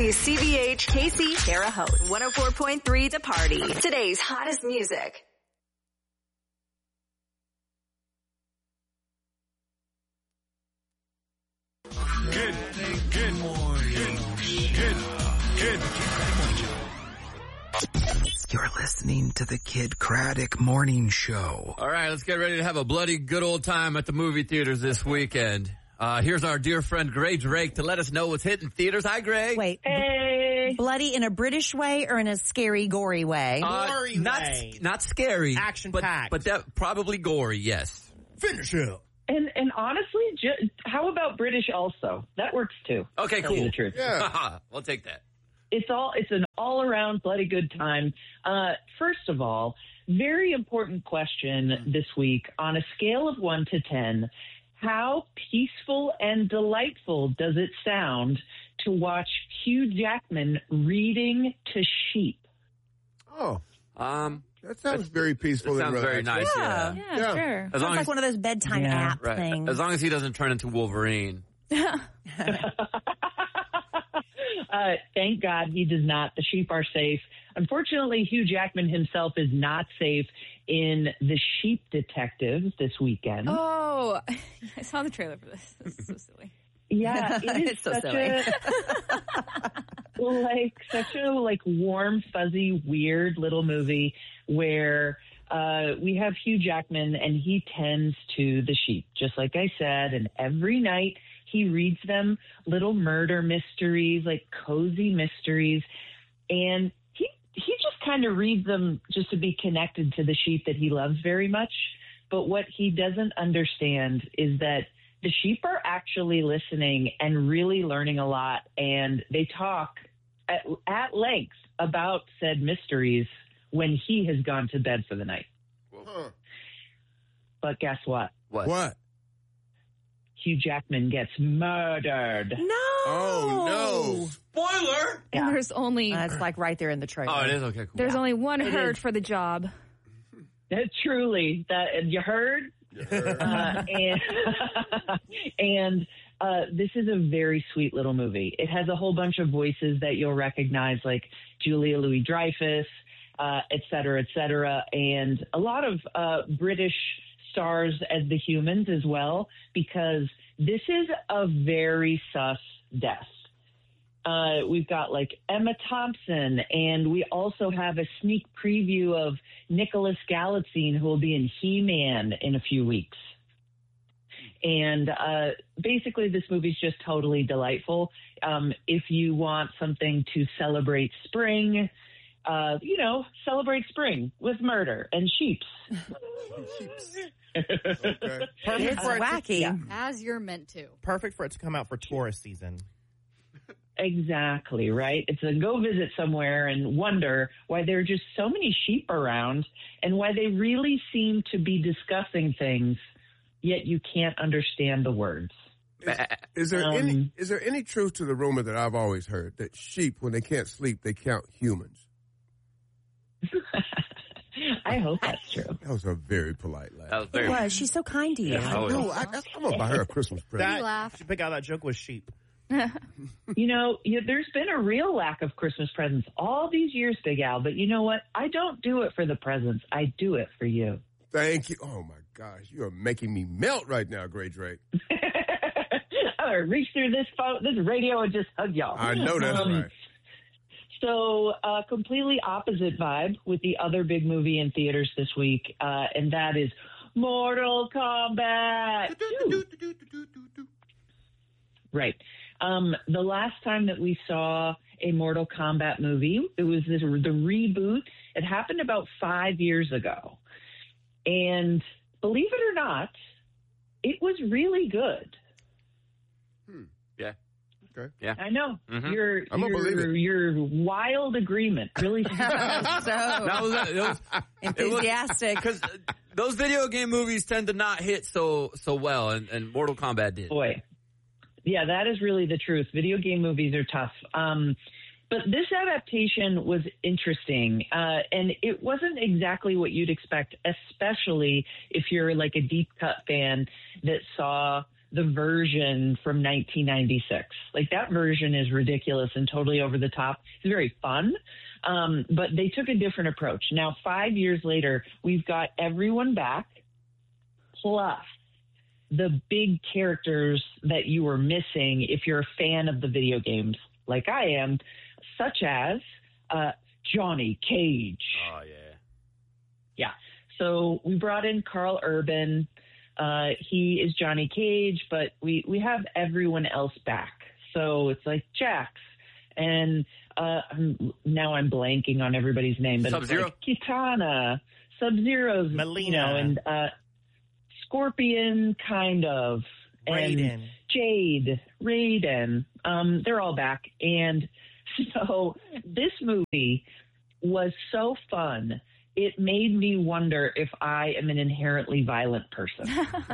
WCVH KC Terre Haute 104.3 to Party. Today's hottest music. Good morning. You're listening to the Kid Craddock Morning Show. All right, let's get ready to have a bloody good old time at the movie theaters this weekend. Here's our dear friend Gray Drake to let us know what's hitting theaters. Hi, Gray. Wait. Hey. Bloody in a British way or in a scary, gory way? Gory way. Not scary. Action-packed. But that probably gory, yes. Finish it. And honestly, how about British also? That works too. Okay, Tell cool. you the truth. Yeah. We'll take that. It's an all-around bloody good time. First of all, very important question this week. On a scale of 1 to 10, how peaceful and delightful does it sound to watch Hugh Jackman reading to sheep? Oh. That sounds very peaceful. That sounds and very nice, yeah. Yeah, sure. As long Sounds like as, one of those bedtime app right. things. As long as he doesn't turn into Wolverine. Thank God he does not. The sheep are safe. Unfortunately, Hugh Jackman himself is not safe in The Sheep Detectives this weekend. Oh, I saw the trailer for this. This is so silly. Yeah, it is It's so such silly. such a warm, fuzzy, weird little movie where we have Hugh Jackman and he tends to the sheep, just like I said, and every night he reads them little murder mysteries, like cozy mysteries, and he just kind of reads them just to be connected to the sheep that he loves very much. But what he doesn't understand is that the sheep are actually listening and really learning a lot, and they talk at length about said mysteries when he has gone to bed for the night. Huh. But guess what? What? Hugh Jackman gets murdered. No. Oh, no. Spoiler! And there's only It's like right there in the trailer. Oh, it is? Okay, cool. there's only one It herd is. for the job. Truly, that you heard? And this is a very sweet little movie. It has a whole bunch of voices that you'll recognize, like Julia Louis-Dreyfus, et cetera, and a lot of British stars as the humans as well, because this is a very sus death. We've got Emma Thompson, and we also have a sneak preview of Nicholas Galitzine, who will be in He-Man in a few weeks. And basically, this movie's just totally delightful. If you want something to celebrate spring, celebrate spring with murder and sheeps. Okay. It's wacky. As you're meant to. Perfect for it to come out for tourist season. Exactly, right? It's a go visit somewhere and wonder why there are just so many sheep around and why they really seem to be discussing things, yet you can't understand the words. Is there any truth to the rumor that I've always heard that sheep, when they can't sleep, they count humans? I hope that's true. That was a very polite laugh. That was It very was. She's so kind to you. Yeah. Oh, No, I'm going to buy her a Christmas present. You laugh. Should pick out that joke with sheep. There's been a real lack of Christmas presents all these years, Big Al, but you know what? I don't do it for the presents. I do it for you. Thank you. Oh, my gosh. You are making me melt right now, Gray Drake. I'm going to reach through this radio and just hug y'all. I know that's right. So, completely opposite vibe with the other big movie in theaters this week, and that is Mortal Kombat 2. Right. The last time that we saw a Mortal Kombat movie, it was the reboot. It happened about 5 years ago. And believe it or not, it was really good. Yeah. Okay. Yeah. I know. Mhm. I'm gonna believe it. Your wild agreement really So That was enthusiastic. because those video game movies tend to not hit so well, and Mortal Kombat did. boy. Yeah, that is really the truth. Video game movies are tough. But this adaptation was interesting, and it wasn't exactly what you'd expect, especially if you're like a deep cut fan that saw the version from 1996. Like, that version is ridiculous and totally over the top. It's very fun. But they took a different approach. Now, 5 years later, we've got everyone back, plus the big characters that you were missing if you're a fan of the video games, like I am, such as Johnny Cage. Oh, yeah. Yeah. So we brought in Carl Urban. He is Johnny Cage, but we have everyone else back. So it's like Jax and now I'm blanking on everybody's name, but Sub-Zero? it's like Kitana, Sub-Zero's, Melina. and Scorpion, kind of, and Raiden. Jade, Raiden. They're all back. And so this movie was so fun. It made me wonder if I am an inherently violent person.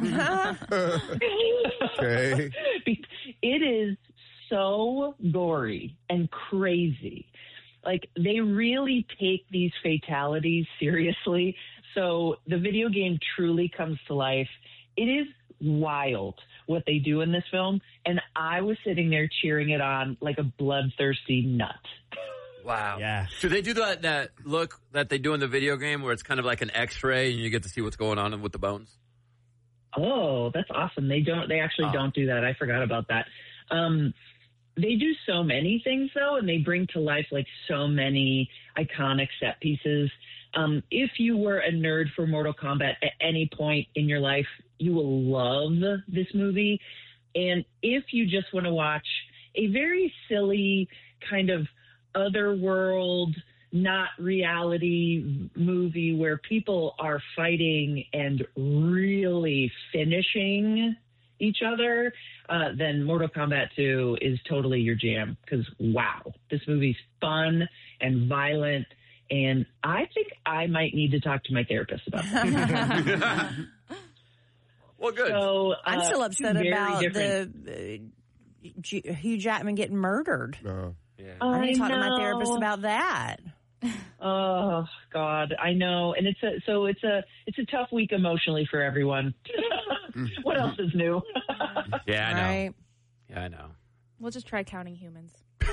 Okay. It is so gory and crazy. Like, they really take these fatalities seriously. So the video game truly comes to life. It is wild what they do in this film. And I was sitting there cheering it on like a bloodthirsty nut. Wow. Yeah. Do they do that look that they do in the video game where it's kind of like an X-ray and you get to see what's going on with the bones? Oh, that's awesome. They actually don't do that. I forgot about that. They do so many things, though, and they bring to life like so many iconic set pieces. If you were a nerd for Mortal Kombat at any point in your life, you will love this movie. And if you just want to watch a very silly kind of otherworld, not reality movie where people are fighting and really finishing each other, then Mortal Kombat 2 is totally your jam. Because, wow, this movie's fun and violent, and I think I might need to talk to my therapist about that. Well, good. So, I'm still upset very about different. the Hugh Jackman getting murdered. Yeah. I need to talk to my know. therapist about that. Oh God, I know, and it's a tough week emotionally for everyone. What else is new? Yeah, I know. Right? Yeah, I know. We'll just try counting humans.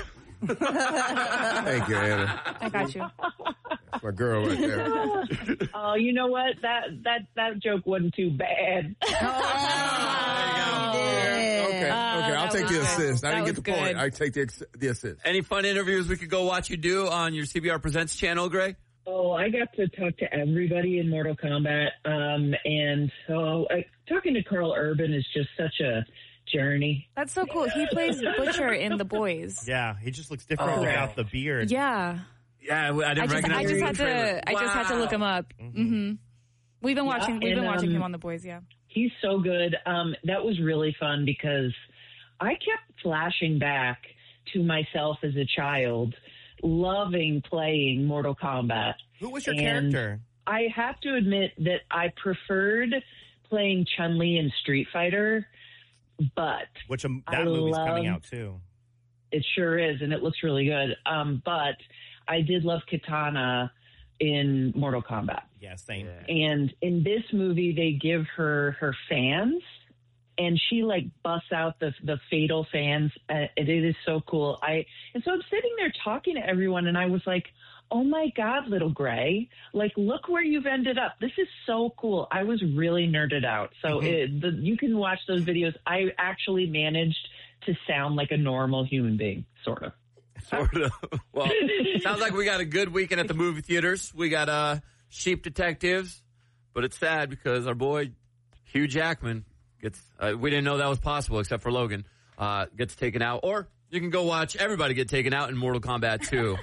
Thank you, Anna. I got you. That's my girl right there. Oh, you know what? That joke wasn't too bad. Okay, I'll take the assist. I didn't get the good. point. I take the assist. Any fun interviews we could go watch you do on your CBR Presents channel, Gray? Oh, I got to talk to everybody in Mortal Kombat, and so talking to Carl Urban is just such a journey. That's so cool. He plays Butcher in The Boys. Yeah, he just looks different without the beard. Yeah. Yeah, I didn't recognize I him just in had the trailer. to. I just had to look him up. Mm-hmm. We've been watching. We've been watching him on The Boys. Yeah. He's so good. That was really fun because I kept flashing back to myself as a child, loving playing Mortal Kombat. Who was your And character? I have to admit that I preferred playing Chun-Li in Street Fighter, but Which I that movie's coming love- out too. it sure is, and it looks really good. But I did love Kitana in Mortal Kombat. Yeah, same. And in this movie, they give her fans, and she like busts out the fatal fans. It is so cool. And so I'm sitting there talking to everyone, and I was like, "Oh my God, little Gray! Like, look where you've ended up. This is so cool." I was really nerded out. So you can watch those videos. I actually managed to sound like a normal human being, sort of. Sort of. Well, sounds like we got a good weekend at the movie theaters. We got Sheep Detectives, but it's sad because our boy Hugh Jackman gets. We didn't know that was possible except for Logan. Gets taken out, or you can go watch everybody get taken out in Mortal Kombat 2.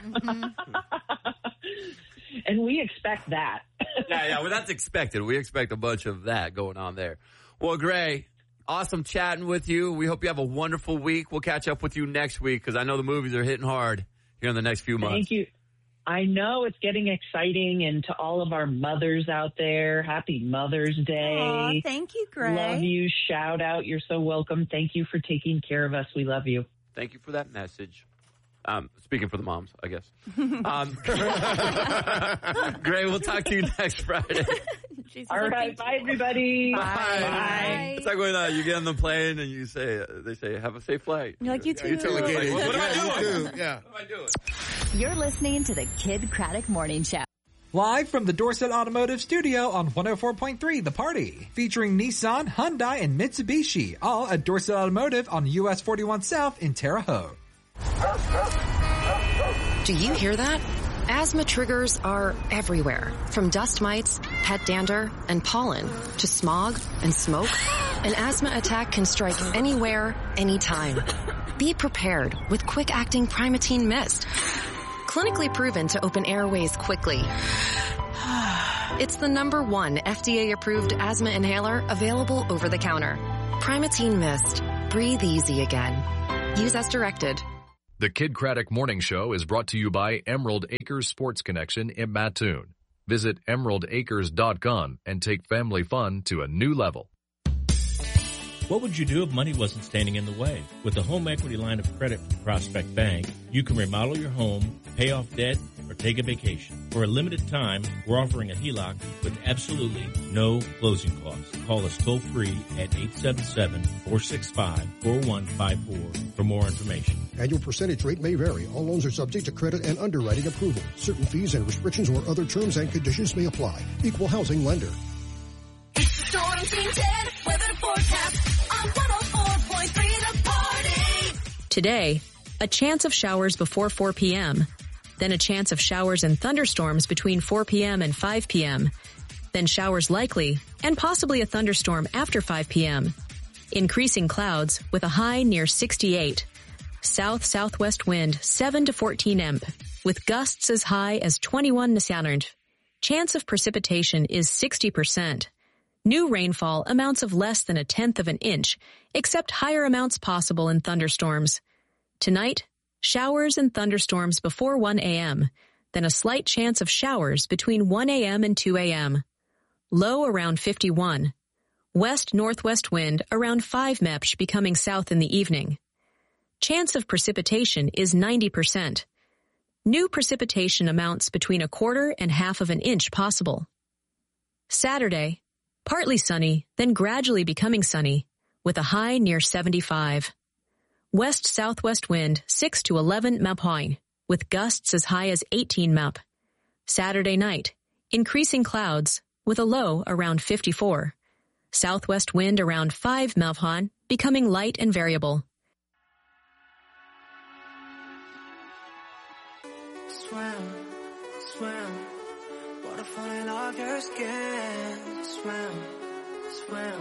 And we expect that. Yeah. Well, that's expected. We expect a bunch of that going on there. Well, Gray, awesome chatting with you. We hope you have a wonderful week. We'll catch up with you next week because I know the movies are hitting hard here in the next few months. Thank you. I know it's getting exciting, and to all of our mothers out there, happy Mother's Day. Aw, thank you, Gray. Love you. Shout out. You're so welcome. Thank you for taking care of us. We love you. Thank you for that message. Speaking for the moms, I guess. Gray, we'll talk to you next Friday. All right. Bye, everybody. Bye. It's like when you get on the plane and you say, they say, have a safe flight. You're like, you too. You tell the Like, kid, what am I doing? Yeah. What am I doing? You're listening to the Kid Craddock Morning Show. Live from the Dorset Automotive Studio on 104.3 The Party. Featuring Nissan, Hyundai, and Mitsubishi. All at Dorset Automotive on US 41 South in Terre Haute. Do you hear that? Asthma triggers are everywhere. From dust mites, pet dander, and pollen, to smog and smoke. An asthma attack can strike anywhere, anytime. Be prepared with quick-acting Primatene Mist. Clinically proven to open airways quickly. It's the #1 FDA-approved asthma inhaler available over the counter. Primatene Mist. Breathe easy again. Use as directed. The Kid Craddock Morning Show is brought to you by Emerald Acres Sports Connection in Mattoon. Visit emeraldacres.com and take family fun to a new level. What would you do if money wasn't standing in the way? With a home equity line of credit from Prospect Bank, you can remodel your home, pay off debt, or take a vacation. For a limited time, we're offering a HELOC with absolutely no closing costs. Call us toll-free at 877-465-4154 for more information. Annual percentage rate may vary. All loans are subject to credit and underwriting approval. Certain fees and restrictions or other terms and conditions may apply. Equal housing lender. Storm Team 10 weather forecast on 104.3 The Party. Today, a chance of showers before 4 p.m., then a chance of showers and thunderstorms between 4 p.m. and 5 p.m., then showers likely and possibly a thunderstorm after 5 p.m. Increasing clouds with a high near 68. South-southwest wind 7 to 14 MP with gusts as high as 21 nsn. Chance of precipitation is 60%. New rainfall amounts of less than 1/10 of an inch, except higher amounts possible in thunderstorms. Tonight, showers and thunderstorms before 1 a.m., then a slight chance of showers between 1 a.m. and 2 a.m. Low around 51. West-northwest wind around 5 mph becoming south in the evening. Chance of precipitation is 90%. New precipitation amounts between 1/4 and 1/2 of an inch possible. Saturday, partly sunny, then gradually becoming sunny, with a high near 75. West-southwest wind 6 to 11 mph, with gusts as high as 18 mph. Saturday night, increasing clouds, with a low around 54. Southwest wind around 5 mph, becoming light and variable. Swim, swim, water falling off your skin. Swim, swim.